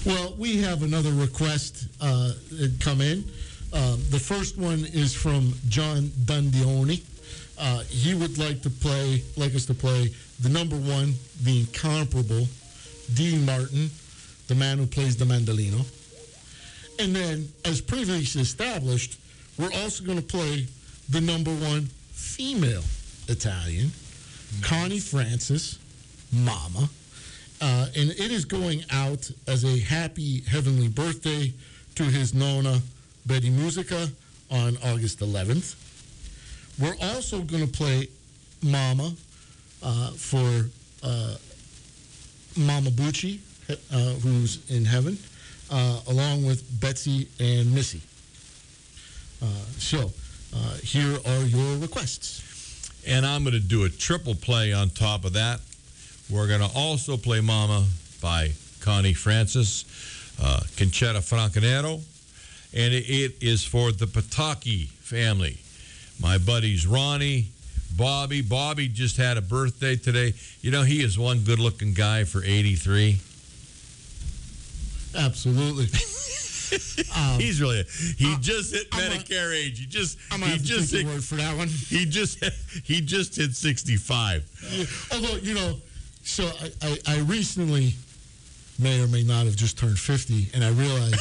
Well, we have another request come in. The first one is from John Dundioni. He would like us to play the number one, the incomparable Dean Martin, the man who plays the mandolino. And then, as previously established, we're also going to play the number one female Italian, Connie Francis, Mama. And it is going out as a happy heavenly birthday to his Nonna, Betty Musica, on August 11th. We're also going to play Mama for Mama Bucci, who's in heaven, along with Betsy and Missy. So here are your requests. And I'm going to do a triple play on top of that. We're going to also play Mama by Connie Francis, Conchetta Francanero, and it is for the Pataki family. My buddies Ronnie, Bobby. Bobby just had a birthday today. You know, he is one good-looking guy for 83. Absolutely. He's really he just hit Medicare age. I'm gonna have to take your word for that one. He just hit 65. Yeah, although, so I recently may or may not have just turned 50, and I realized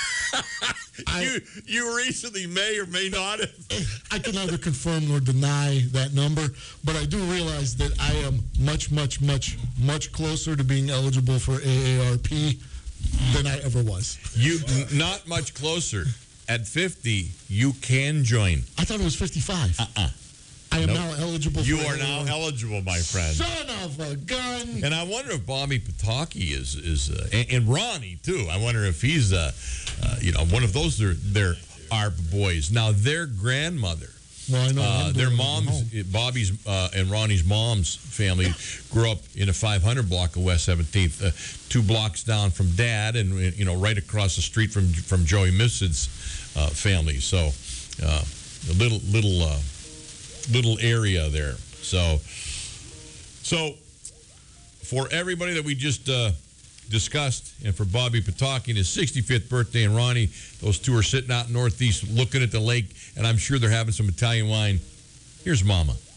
you recently may or may not have. I can neither confirm nor deny that number, but I do realize that I am much, much, much, much closer to being eligible for AARP than I ever was. You not much closer. At 50, you can join. I thought it was 55. I am now eligible. You are now eligible, my friend. Son of a gun! And I wonder if Bobby Pataki is and Ronnie too. I wonder if he's one of those. They're ARP boys. Now their grandmother. Well, I know their moms, Bobby's and Ronnie's mom's family grew up in a 500 block of West 17th, 2 blocks down from Dad, and right across the street from Joey Mifsid's family. So a little area there. So for everybody that we just discussed, and for Bobby Pataki and his 65th birthday, and Ronnie, those two are sitting out northeast looking at the lake, and I'm sure they're having some Italian wine. Here's Mama.